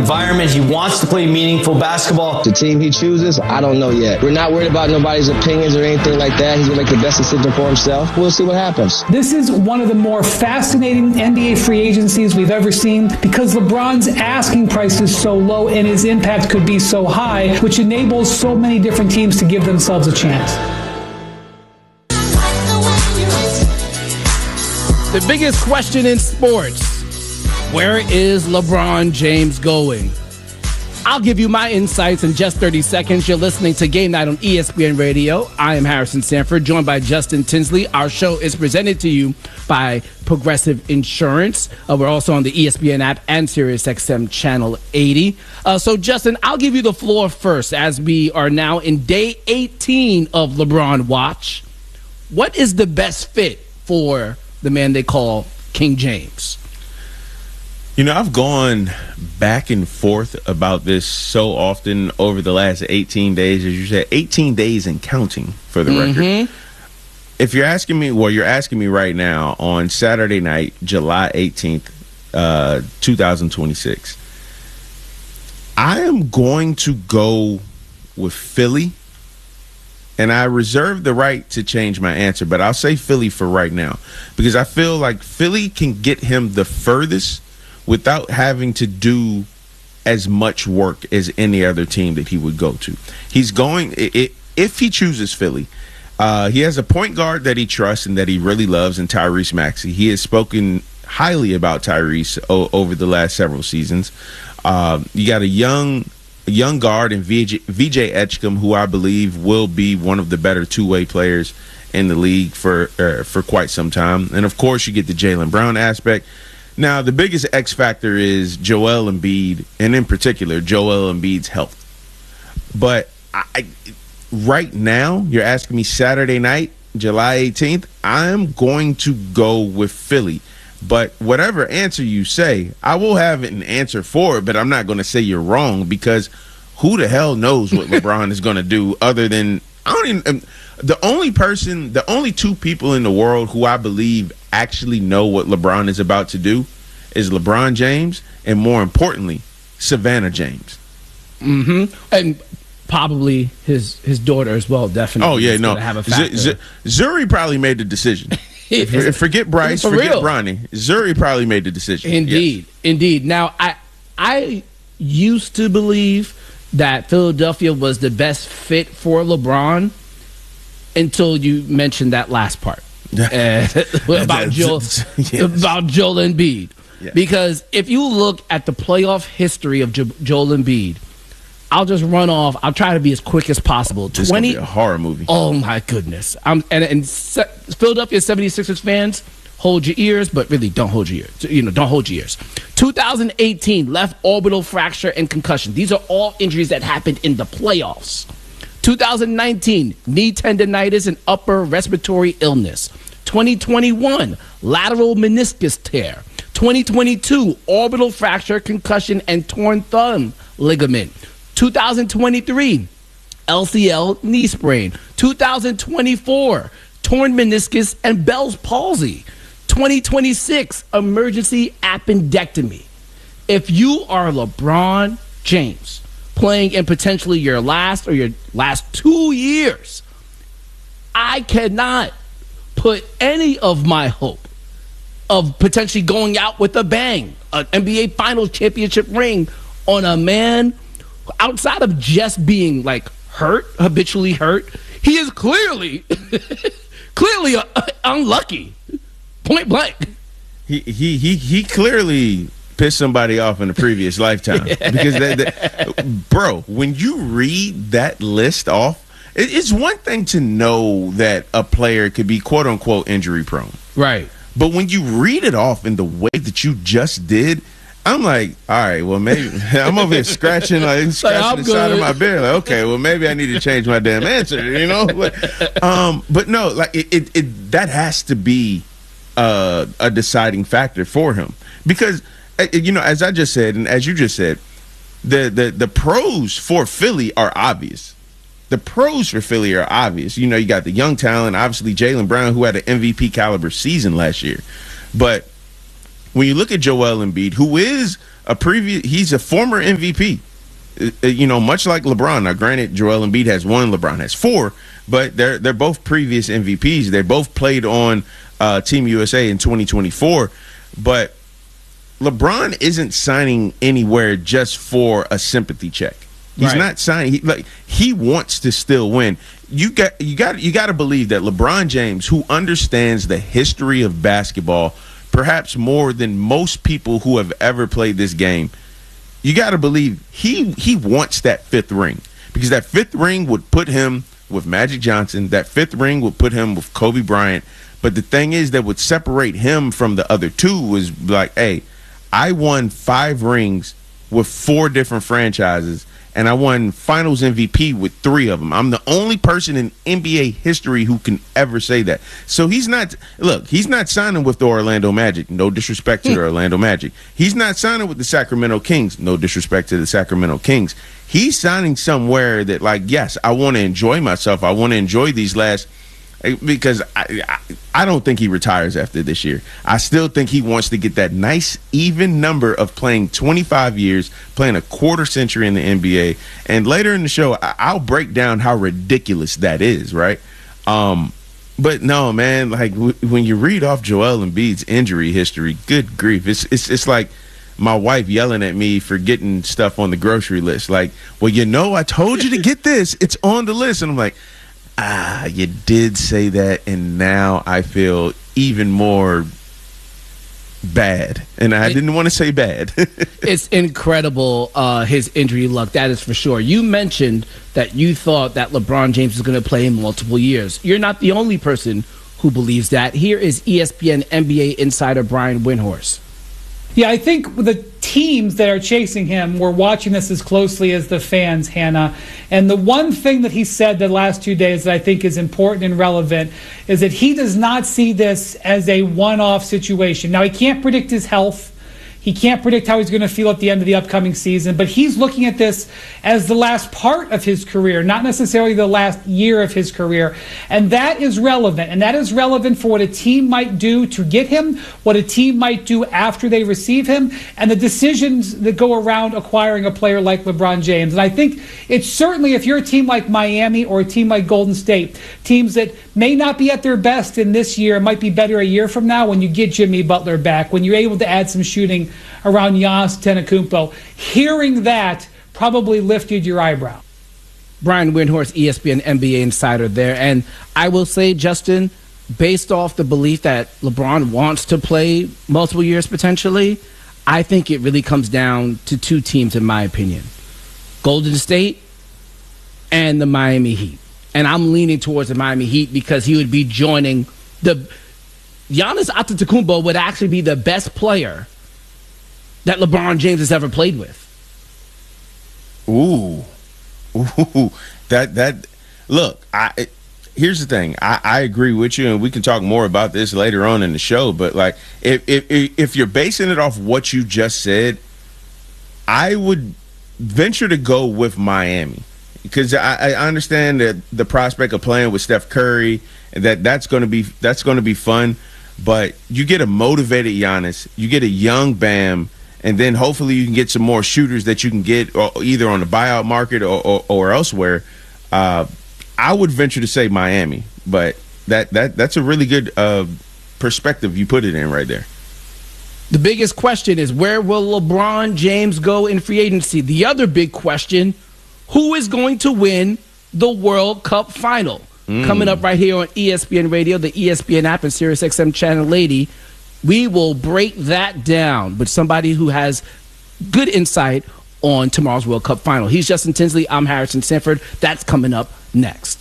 environment. He wants to play meaningful basketball. The team he chooses, I don't know yet. We're not worried about nobody's opinions or anything like that. He's going to make the best decision for himself. We'll see what happens. This is one of the more fascinating NBA free agencies we've ever seen because LeBron's asking price is so low and his impact could be so high, which enables so many different teams to give themselves a chance. The biggest question in sports, where is LeBron James going? I'll give you my insights in just 30 seconds. You're listening to Game Night on ESPN Radio. I am Harrison Sanford, joined by Justin Tinsley. Our show is presented to you by Progressive Insurance. We're also on the ESPN app and SiriusXM Channel 80. So, Justin, I'll give you the floor first as we are now in day 18 of LeBron Watch. What is the best fit for the man they call King James? You know, I've gone back and forth about this so often over the last 18 days. As you said, 18 days and counting for the record. If you're asking me, well, you're asking me right now on Saturday night, July 18th, 2026. I am going to go with Philly. And I reserve the right to change my answer, but I'll say Philly for right now because I feel like Philly can get him the furthest without having to do as much work as any other team that he would go to. He's going, if he chooses Philly, he has a point guard that he trusts and that he really loves in Tyrese Maxey. He has spoken highly about Tyrese over the last several seasons. You got a young guard in VJ Etchcom, who I believe will be one of the better two-way players in the league for quite some time. And, of course, you get the Jaylen Brown aspect. Now, the biggest X factor is Joel Embiid, and in particular, Joel Embiid's health. But right now, you're asking me Saturday night, July 18th, I'm going to go with Philly. But whatever answer you say, I will have an answer for it, but I'm not going to say you're wrong because who the hell knows what LeBron is going to do other than the only two people in the world who I believe actually know what LeBron is about to do is LeBron James and, more importantly, Savannah James. And probably his daughter as well, definitely. Oh, yeah, no. Have a factor. Zuri probably made the decision. Forget Bryce, forget Bronny. Zuri probably made the decision. Indeed. Now, I used to believe that Philadelphia was the best fit for LeBron until you mentioned that last part about Joel Embiid. Yeah. Because if you look at the playoff history of Joel Embiid, I'll just run off. I'll try to be as quick as possible. This is going to be a horror movie. Oh, my goodness. And Philadelphia 76ers fans, hold your ears, but really don't hold your ears. Don't hold your ears. 2018, left orbital fracture and concussion. These are all injuries that happened in the playoffs. 2019, knee tendonitis and upper respiratory illness. 2021, lateral meniscus tear. 2022, orbital fracture, concussion, and torn thumb ligament. 2023, LCL knee sprain. 2024, torn meniscus and Bell's palsy. 2026, emergency appendectomy. If you are LeBron James playing in potentially your last 2 years, I cannot put any of my hope of potentially going out with a bang, an NBA Finals championship ring on a man outside of just being like habitually hurt. He is clearly unlucky. Point blank. He clearly pissed somebody off in a previous lifetime. Because, bro, when you read that list off, it's one thing to know that a player could be quote unquote injury prone. Right. But when you read it off in the way that you just did, I'm like, all right, well, maybe I'm over here scratching the side of my beard. Like, okay, well, maybe I need to change my damn answer, But no, like that has to be a deciding factor for him because, as I just said and as you just said, the pros for Philly are obvious. The pros for Philly are obvious. You got the young talent, obviously Jaylen Brown, who had an MVP caliber season last year. But when you look at Joel Embiid, who is he's a former MVP. Much like LeBron. Now, granted, Joel Embiid has 1, LeBron has 4, but they're both previous MVPs. They both played on Team USA in 2024, but LeBron isn't signing anywhere just for a sympathy check. He's not signing. He wants to still win. You got to believe that LeBron James, who understands the history of basketball, perhaps more than most people who have ever played this game, you got to believe he wants that 5th ring, because that 5th ring would put him with Magic Johnson. That 5th ring would put him with Kobe Bryant. But the thing is that would separate him from the other 2 was like, hey, I won 5 rings with 4 different franchises, and I won Finals MVP with 3 of them. I'm the only person in NBA history who can ever say that. So he's not signing with the Orlando Magic. No disrespect to the Orlando Magic. He's not signing with the Sacramento Kings. No disrespect to the Sacramento Kings. He's signing somewhere that, like, yes, I want to enjoy myself. I want to enjoy these last, because I don't think he retires after this year. I still think he wants to get that nice even number of playing 25 years, playing a quarter century in the NBA. And later in the show, I'll break down how ridiculous that is, right? But no, man, like when you read off Joel Embiid's injury history, good grief, it's like my wife yelling at me for getting stuff on the grocery list. Like, well, I told you to get this. It's on the list. And I'm like, you did say that, and now I feel even more bad. And I didn't want to say bad. It's incredible, his injury luck, that is for sure. You mentioned that you thought that LeBron James was going to play in multiple years. You're not the only person who believes that. Here is ESPN NBA insider Brian Windhorst. Yeah, I think the teams that are chasing him were watching this as closely as the fans, Hannah. And the one thing that he said the last 2 days that I think is important and relevant is that he does not see this as a one-off situation. Now, he can't predict his health. He can't predict how he's going to feel at the end of the upcoming season, but he's looking at this as the last part of his career, not necessarily the last year of his career. And that is relevant. And that is relevant for what a team might do to get him, what a team might do after they receive him, and the decisions that go around acquiring a player like LeBron James. And I think it's certainly, if you're a team like Miami or a team like Golden State, teams that may not be at their best in this year, might be better a year from now when you get Jimmy Butler back, when you're able to add some shooting around Giannis Antetokounmpo. Hearing that probably lifted your eyebrow. Brian Windhorst, ESPN NBA insider there. And I will say, Justin, based off the belief that LeBron wants to play multiple years potentially, I think it really comes down to 2 teams, in my opinion. Golden State and the Miami Heat. And I'm leaning towards the Miami Heat because he would be joining the... Giannis Antetokounmpo would actually be the best player that LeBron James has ever played with. Ooh, that. Look, here's the thing. I agree with you, and we can talk more about this later on in the show. But like, if you're basing it off what you just said, I would venture to go with Miami, because I understand that the prospect of playing with Steph Curry, and that's going to be fun. But you get a motivated Giannis, you get a young Bam. And then hopefully you can get some more shooters that you can get either on the buyout market or elsewhere. I would venture to say Miami, but that's a really good perspective you put it in right there. The biggest question is, where will LeBron James go in free agency? The other big question, who is going to win the World Cup final? Coming up right here on ESPN Radio, the ESPN app, and SiriusXM Channel 80. We will break that down with somebody who has good insight on tomorrow's World Cup final. He's Justin Tinsley. I'm Harrison Sanford. That's coming up next.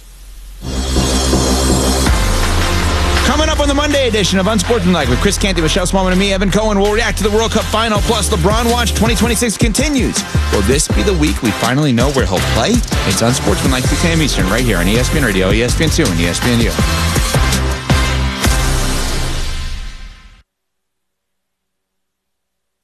Coming up on the Monday edition of Unsportsmanlike with Chris Canty, Michelle Smallman, and me, Evan Cohen, we'll react to the World Cup final. Plus, LeBron Watch 2026 continues. Will this be the week we finally know where he'll play? It's Unsportsmanlike 2 p.m. Eastern right here on ESPN Radio, ESPN2, and ESPNU.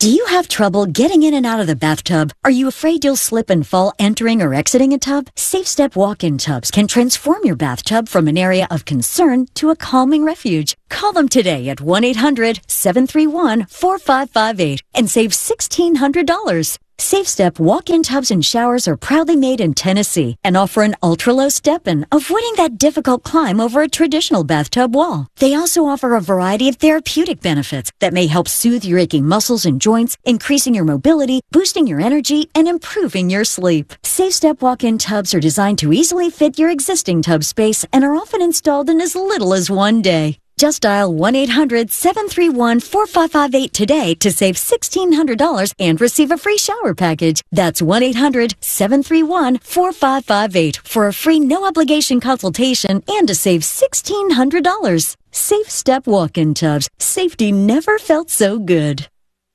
Do you have trouble getting in and out of the bathtub? Are you afraid you'll slip and fall entering or exiting a tub? SafeStep walk-in tubs can transform your bathtub from an area of concern to a calming refuge. Call them today at 1-800-731-4558 and save $1,600. SafeStep walk-in tubs and showers are proudly made in Tennessee and offer an ultra-low step-in, avoiding that difficult climb over a traditional bathtub wall. They also offer a variety of therapeutic benefits that may help soothe your aching muscles and joints, increasing your mobility, boosting your energy, and improving your sleep. SafeStep walk-in tubs are designed to easily fit your existing tub space and are often installed in as little as one day. Just dial 1-800-731-4558 today to save $1,600 and receive a free shower package. That's 1-800-731-4558 for a free no-obligation consultation and to save $1,600. SafeStep walk-in tubs. Safety never felt so good.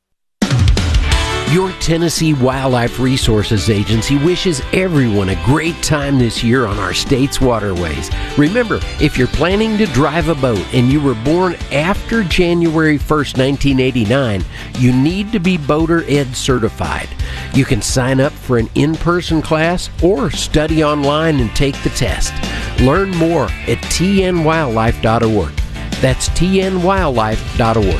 Your Tennessee Wildlife Resources Agency wishes everyone a great time this year on our state's waterways. Remember, if you're planning to drive a boat and you were born after January 1st, 1989, you need to be Boater Ed certified. You can sign up for an in-person class or study online and take the test. Learn more at tnwildlife.org. That's tnwildlife.org.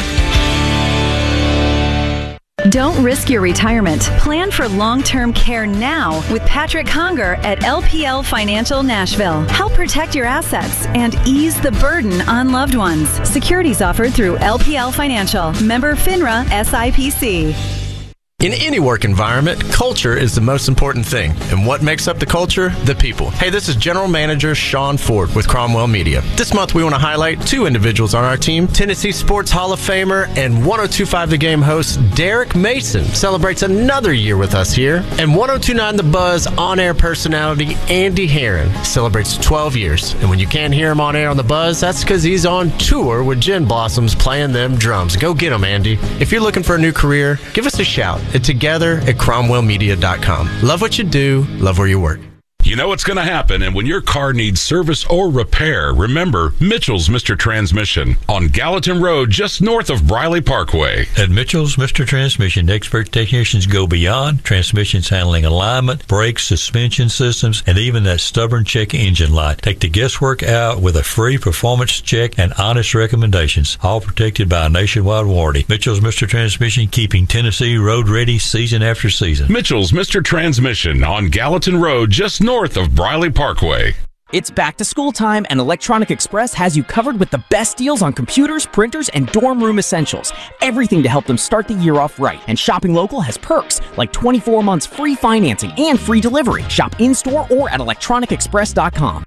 Don't risk your retirement. Plan for long-term care now with Patrick Conger at LPL Financial Nashville. Help protect your assets and ease the burden on loved ones. Securities offered through LPL Financial. Member FINRA SIPC. In any work environment, culture is the most important thing. And what makes up the culture? The people. Hey, this is General Manager Sean Ford with Cromwell Media. This month we want to highlight two individuals on our team. Tennessee Sports Hall of Famer and 102.5 The Game host Derek Mason celebrates another year with us here. And 102.9 The Buzz on-air personality Andy Herron celebrates 12 years. And when you can't hear him on air on The Buzz, that's because he's on tour with Gin Blossoms playing them drums. Go get him, Andy. If you're looking for a new career, give us a shout. Together at cromwellmedia.com. Love what you do, love where you work. You know what's going to happen, and when your car needs service or repair, remember Mitchell's Mr. Transmission on Gallatin Road, just north of Briley Parkway. At Mitchell's Mr. Transmission, expert technicians go beyond transmissions handling alignment, brakes, suspension systems, and even that stubborn check engine light. Take the guesswork out with a free performance check and honest recommendations, all protected by a nationwide warranty. Mitchell's Mr. Transmission, keeping Tennessee road ready season after season. Mitchell's Mr. Transmission on Gallatin Road, just north of Briley Parkway. It's back to school time, and Electronic Express has you covered with the best deals on computers, printers, and dorm room essentials. Everything to help them start the year off right. And shopping local has perks like 24 months free financing and free delivery. Shop in-store or at electronicexpress.com.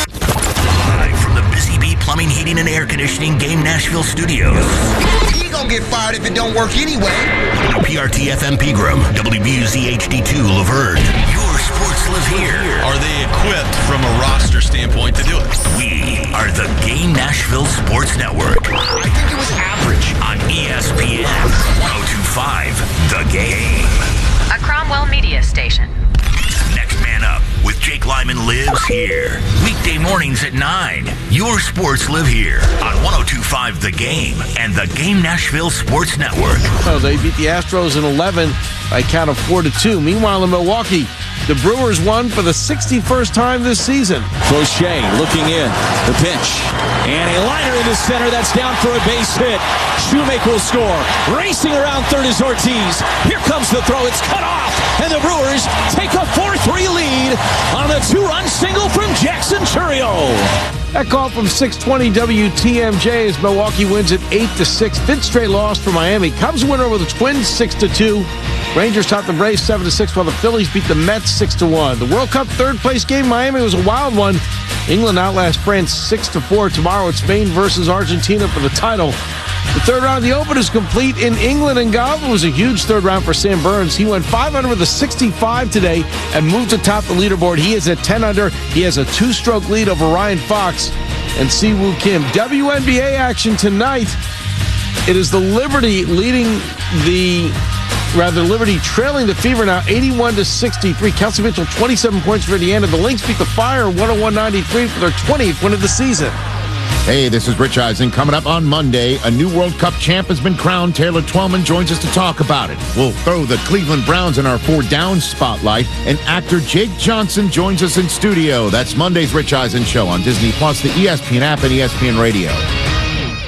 Live from the Busy Bee Plumbing, Heating, and Air Conditioning Game Nashville Studios. You gonna get fired if it don't work anyway. WPRT FM Pegram, WBUZ HD2 Laverne. Your sports live here. Are they equipped from a roster standpoint to do it? We are the Game Nashville Sports Network. I think it was average. On ESPN 102.5 The Game. A Cromwell Media station. Next Man Up with Jake Lyman lives here. Weekday mornings at 9. Your sports live here on 102.5 The Game and the Game Nashville Sports Network. Oh, they beat the Astros in 11 by a count of 4-2. Meanwhile, in Milwaukee, the Brewers won for the 61st time this season. Crochet looking in. The pitch. And a liner into center. That's down for a base hit. Shoemaker will score. Racing around third is Ortiz. Here comes the throw. It's cut off. And the Brewers take a 4-3 lead on a 2-run single from Jackson Churio. That call from 620 WTMJ as Milwaukee wins at 8-6. Fifth straight loss for Miami. Cubs winner with the Twins 6-2. Rangers topped the Braves 7-6 while the Phillies beat the Mets 6-1. The World Cup third place game, Miami, was a wild one. England outlast France 6-4. Tomorrow it's Spain versus Argentina for the title. The third round of the Open is complete in England, and golf. It was a huge third round for Sam Burns. He went 5 under with a 65 today and moved to top the leaderboard. He is at 10 under. He has a 2-stroke lead over Ryan Fox and Siwoo Kim. WNBA action tonight. It is the Liberty Liberty trailing the Fever now 81-63. Kelsey Mitchell 27 points for Indiana. The Lynx beat the Fire 101-93 for their 20th win of the season. Hey, this is Rich Eisen. Coming up on Monday, a new World Cup champ has been crowned. Taylor Twellman joins us to talk about it. We'll throw the Cleveland Browns in our 4 Down spotlight, and actor Jake Johnson joins us in studio. That's Monday's Rich Eisen Show on Disney Plus, the ESPN app, and ESPN Radio.